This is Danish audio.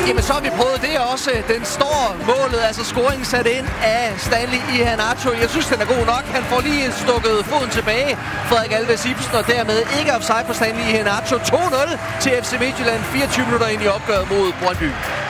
Jamen, så har vi prøvet det også. Den står målet, altså scoringen sat ind af Stanley Iheanacho. Jeg synes, den er god nok. Han får lige stukket foden tilbage, Frederik Alves Ibsen, og dermed ikke offside på Stanley Iheanacho. 2-0 til FC Midtjylland, 24 minutter ind i opgøret mod Brøndby.